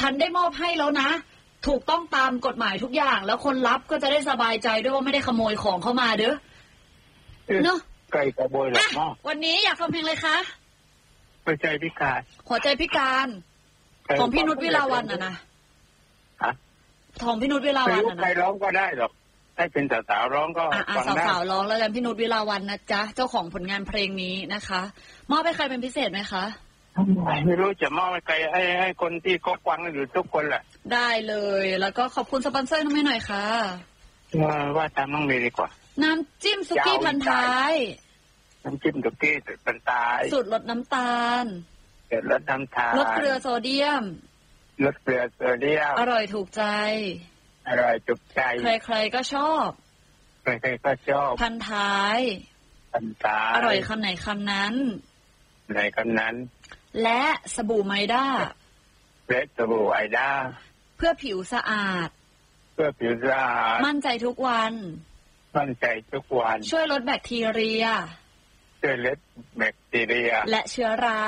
ฉันได้มอบให้แล้วนะถูกต้องตามกฎหมายทุกอย่างแล้วคนรับก็จะได้สบายใจด้วยว่าไม่ได้ขโมยของเข้ามาเด้อเนาะไก่ขโมยหรอกเนาะวันนี้อยากฟังเพลงอะไรคะหัวใจพิการหัวใจพิการของพี่นุชวิลาวันนะของพี่นุชวิลาวันใครร้องก็ได้หรอกให้เป็นสาวๆร้องก็ฟังได้สาวๆร้องแล้วกันพี่นุชวิลาวันนะจ๊ะเจ้าของผลงานเพลงนี้นะคะมอบให้ใครเป็นพิเศษไหมคะไม่รู้จะมอบให้ใครให้คนที่เขาฟังอยู่ทุกคนแหละได้เลยแล้วก็ขอบคุณสปอนเซอร์น้องเมย์หน่อยค่ะว่าตามน้องเมย์ดีกว่าน้ำจิ้มซุกี้พันท้ายน้ำจิ้มซุกี้พันท้ายสูตรลดน้ำตาลลดน้ำตาลลดเกลือโซเดียมลดเกลือโซเดียมอร่อยถูกใจอร่อยถูกใจใครๆก็ชอบใครๆก็ชอบพันท้ายอร่อยคำไหนคำนั้นในคำนั้นและสบู่ไมด้าและสบู่ไอด้าเพื่อผิวสะอาดเพื่อผิวสะอาดมั่นใจทุกวันมั่นใจทุกวันช่วยลดแบคทีเรียช่วยลดแบคทีเรียและเชื้อรา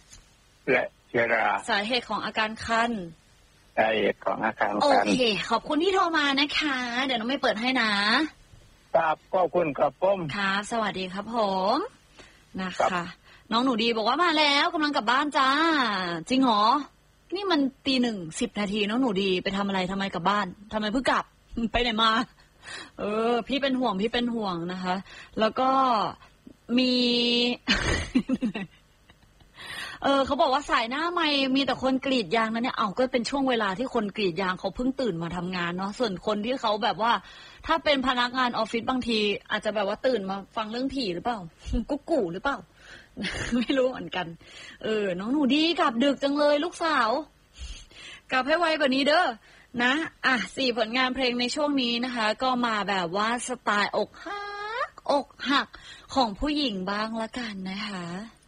สาเหตุของอาการคันสาเหตุของอาการคันโอเคขอบคุณที่โทรมานะคะเดี๋ยวน้องไม่เปิดให้นะครับขอบคุณครับผมครับสวัสดีครับผมนะคะน้องหนูดีบอกว่ามาแล้วกำลังกลับบ้านจ้าจริงเหรอนี่มัน 1:10 นาทีน้องหนูดีไปทำอะไรทำไมกลับบ้านทำไมเพิ่งกลับไปไหนมาพี่เป็นห่วงนะคะแล้วก็มีเขาบอกว่าสายหน้าไม่มีแต่คนกรีดยางนะเนี่ยก็เป็นช่วงเวลาที่คนกรีดยางเขาเพิ่งตื่นมาทำงานเนาะส่วนคนที่เขาแบบว่าถ้าเป็นพนักงานออฟฟิศบางทีอาจจะแบบว่าตื่นมาฟังเรื่องผีหรือเปล่ากุ๊กกูหรือเปล่าไม่รู้เหมือนกันน้องหนูดีกลับดึกจังเลยลูกสาวกลับให้ไวแบบนี้เด้อนะ4ผลงานเพลงในช่วงนี้นะคะก็มาแบบว่าสไตล์อกหักของผู้หญิงบ้างละกันนะคะ